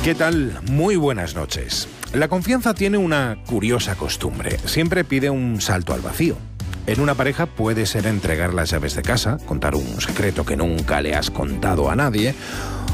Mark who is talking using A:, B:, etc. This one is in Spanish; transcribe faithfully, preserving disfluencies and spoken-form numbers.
A: ¿Qué tal? Muy buenas noches. La confianza tiene una curiosa costumbre. Siempre pide un salto al vacío. En una pareja puede ser entregar las llaves de casa, contar un secreto que nunca le has contado a nadie,